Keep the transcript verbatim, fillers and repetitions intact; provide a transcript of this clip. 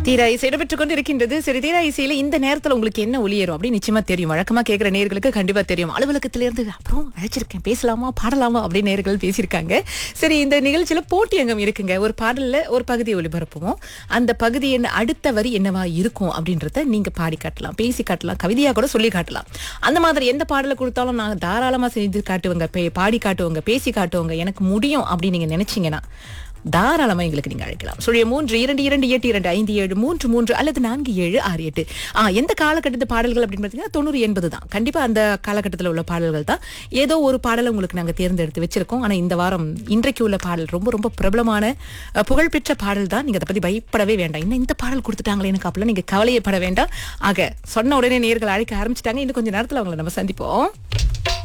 தீரா இசை இடம்பெற்றுக் கொண்டு இருக்கின்றது. சரி, தீரா இசையில இந்த நேரத்துல உங்களுக்கு என்ன ஒளியேறும் அப்படின்னு நிச்சயமா தெரியும். வழக்கமா கேட்கிற நேயர்களுக்கு கண்டிப்பா தெரியும். அலுவலகத்தில இருந்து அப்புறம் அழைச்சிருக்கேன், பேசலாமா பாடலாமா அப்படின்னு நேயர்கள் பேசியிருக்காங்க. சரி, இந்த நிகழ்ச்சியில போட்டி அங்கம் இருக்குங்க. ஒரு பாடல்ல ஒரு பகுதியை ஒளிபரப்புவோம். அந்த பகுதியின் அடுத்த வரி என்னவா இருக்கும் அப்படின்றத நீங்க பாடி காட்டலாம், பேசி காட்டலாம், கவிதையா கூட சொல்லி காட்டலாம். அந்த மாதிரி எந்த பாடலை கொடுத்தாலும் நான் தாராளமா செஞ்சு காட்டுவேங்க, பே- பாடி காட்டுவாங்க, பேசி காட்டுவாங்க, எனக்கு முடியும் அப்படின்னு நீங்க நினைச்சீங்கன்னா தாராளமா எங்களுக்கு நீங்க அழைக்கலாம். சுழிய மூன்று இரண்டு இரண்டு எட்டு இரண்டு ஐந்து ஏழு மூன்று மூன்று அல்லது நான்கு ஏழு ஆறு எட்டு. ஆ எந்த காலகட்டத்து பாடல்கள் அப்படின்னு பார்த்தீங்கன்னா தொண்ணூறு எண்பது தான். கண்டிப்பா அந்த காலகட்டத்தில் உள்ள பாடல்கள் தான். ஏதோ ஒரு பாடலை உங்களுக்கு நாங்க தேர்ந்தெடுத்து வச்சிருக்கோம். ஆனா இந்த வாரம் இன்றைக்கு உள்ள பாடல் ரொம்ப ரொம்ப பிரபலமான அஹ், புகழ்பெற்ற பாடல் தான். நீங்க அதை பத்தி பயப்படவே வேண்டாம். இன்னும் இந்த பாடல் கொடுத்துட்டாங்களே எனக்கு அப்படிலாம் நீங்க கவலையப்பட வேண்டாம். ஆக சொன்ன உடனே நேயர்கள் அழைக்க ஆரம்பிச்சிட்டாங்க. இன்னும் கொஞ்ச நேரத்துல அவங்களை நம்ம சந்திப்போம்.